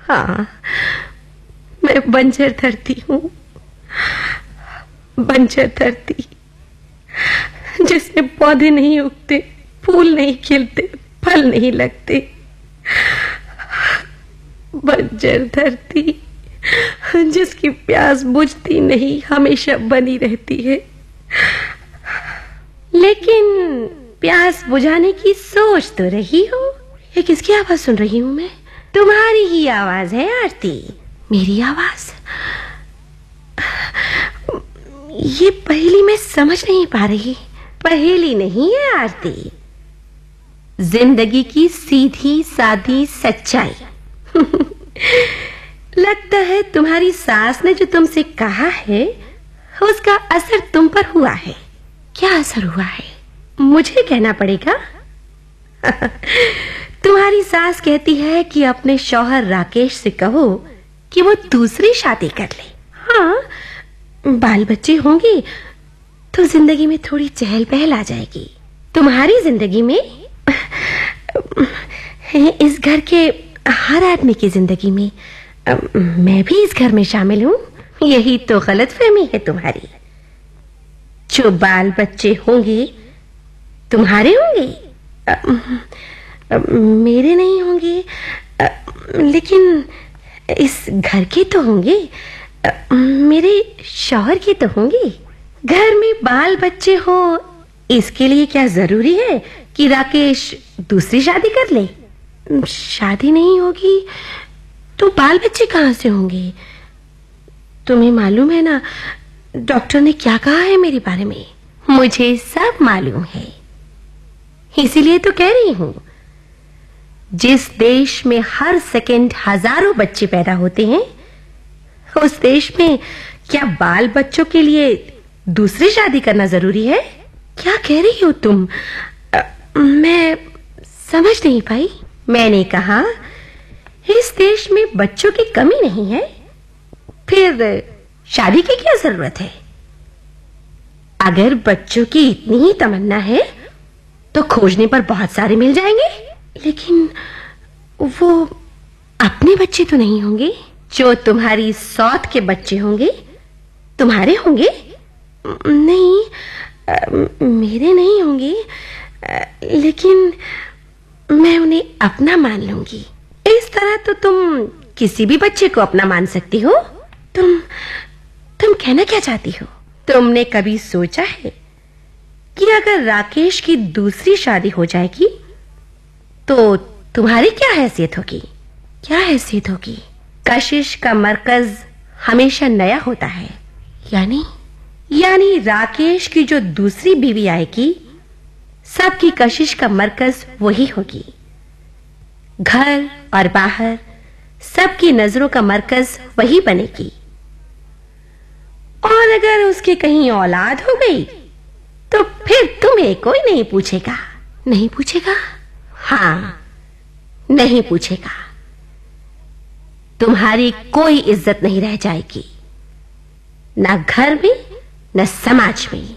हाँ, मैं बंजर धरती हूँ, बंजर धरती जिसमें पौधे नहीं उगते, फूल नहीं खिलते, फल नहीं लगते। बंजर धरती जिसकी प्यास बुझती नहीं, हमेशा बनी रहती है। लेकिन प्यास बुझाने की सोच तो रही हो। ये किसकी आवाज सुन रही हूँ मैं? तुम्हारी ही आवाज है आरती। मेरी आवाज? ये पहेली मैं समझ नहीं पा रही। पहेली नहीं है आरती, जिंदगी की सीधी सादी सच्चाई। लगता है तुम्हारी सास ने जो तुमसे कहा है उसका असर तुम पर हुआ है। क्या असर हुआ है मुझे कहना पड़ेगा। तुम्हारी सास कहती है कि अपने शौहर राकेश से कहो कि वो दूसरी शादी कर ले। हाँ, बाल बच्चे होंगे तो जिंदगी में थोड़ी चहल पहल आ जाएगी। तुम्हारी जिंदगी में, इस घर के हर आदमी की जिंदगी में, मैं भी इस घर में शामिल हूँ। यही तो गलतफहमी है तुम्हारी। जो बाल बच्चे होंगे तुम्हारे होंगे, मेरे नहीं होंगे, लेकिन इस घर के तो होंगे, मेरे शौहर के तो होंगे। घर में बाल बच्चे हो इसके लिए क्या जरूरी है कि राकेश दूसरी शादी कर ले? शादी नहीं होगी तो बाल बच्चे कहां से होंगे? तुम्हें मालूम है ना डॉक्टर ने क्या कहा है मेरे बारे में? मुझे सब मालूम है, इसीलिए तो कह रही हूं। जिस देश में हर सेकंड हजारों बच्चे पैदा होते हैं, उस देश में क्या बाल बच्चों के लिए दूसरी शादी करना जरूरी है? क्या कह रही हो तुम? मैं समझ नहीं पाई। मैंने कहा इस देश में बच्चों की कमी नहीं है, फिर शादी की क्या जरूरत है? अगर बच्चों की इतनी ही तमन्ना है तो खोजने पर बहुत सारे मिल जाएंगे। लेकिन वो अपने बच्चे तो नहीं होंगे। जो तुम्हारी सौत के बच्चे होंगे तुम्हारे होंगे। नहीं, मेरे नहीं होंगे, लेकिन मैं उन्हें अपना मान लूंगी। इस तरह तो तुम किसी भी बच्चे को अपना मान सकती हो। तुम कहना क्या चाहती हो? तुमने कभी सोचा है कि अगर राकेश की दूसरी शादी हो जाएगी तो तुम्हारी क्या हैसियत होगी? क्या हैसियत होगी? कशिश का मरकज हमेशा नया होता है। यानी राकेश की जो दूसरी बीवी आएगी, सबकी कशिश का मरकज वही होगी। घर और बाहर सबकी नजरों का मरकज वही बनेगी। और अगर उसके कहीं औलाद हो गई तो फिर तुम्हें कोई नहीं पूछेगा। नहीं पूछेगा? हाँ, नहीं पूछेगा। तुम्हारी कोई इज्जत नहीं रह जाएगी, ना घर में, ना समाज में।